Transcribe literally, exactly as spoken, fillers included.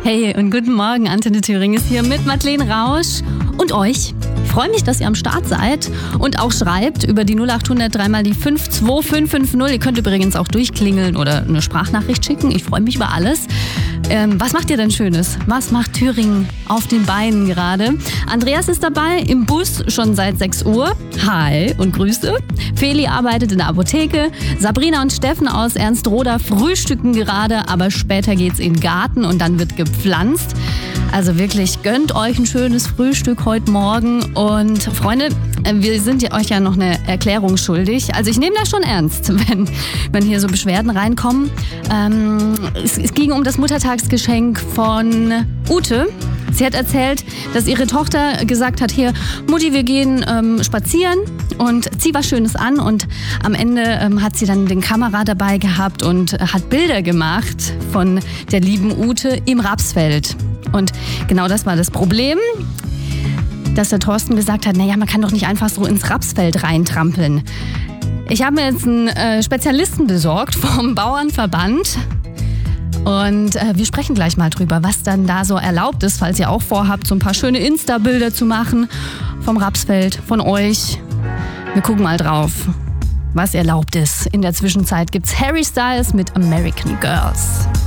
Hey und guten Morgen, Antenne Thüringen ist hier mit Madeleine Rausch und euch. Ich freue mich, dass ihr am Start seid und auch schreibt über die null acht hundert dreimal die fünf zwei fünf fünf null. Ihr könnt übrigens auch durchklingeln oder eine Sprachnachricht schicken. Ich freue mich über alles. Ähm, was macht ihr denn Schönes? Was macht Thüringen auf den Beinen gerade? Andreas ist dabei im Bus schon seit sechs Uhr. Hi und Grüße. Feli arbeitet in der Apotheke. Sabrina und Steffen aus Ernst-Roda frühstücken gerade, aber später geht's in den Garten und dann wird gepflanzt. Also wirklich, gönnt euch ein schönes Frühstück heute Morgen. Und Freunde, wir sind euch ja noch eine Erklärung schuldig. Also ich nehme das schon ernst, wenn, wenn hier so Beschwerden reinkommen. Ähm, es, es ging um das Muttertagsgeschenk von Ute. Sie hat erzählt, dass ihre Tochter gesagt hat, hier, Mutti, wir gehen ähm, spazieren und zieh was Schönes an. Und am Ende ähm, hat sie dann den Kamera dabei gehabt und hat Bilder gemacht von der lieben Ute im Rapsfeld. Und genau das war das Problem, dass der Thorsten gesagt hat, naja, man kann doch nicht einfach so ins Rapsfeld reintrampeln. Ich habe mir jetzt einen äh, Spezialisten besorgt vom Bauernverband. Und äh, wir sprechen gleich mal drüber, was dann da so erlaubt ist, falls ihr auch vorhabt, so ein paar schöne Insta-Bilder zu machen vom Rapsfeld, von euch. Wir gucken mal drauf, was erlaubt ist. In der Zwischenzeit gibt's Harry Styles mit American Girls.